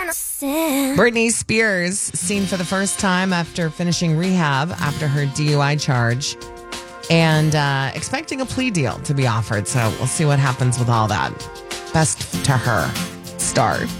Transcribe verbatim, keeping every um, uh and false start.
Britney Spears seen for the first time after finishing rehab after her D U I charge and uh, expecting a plea deal to be offered. So we'll see what happens with all that. Best to her. Star.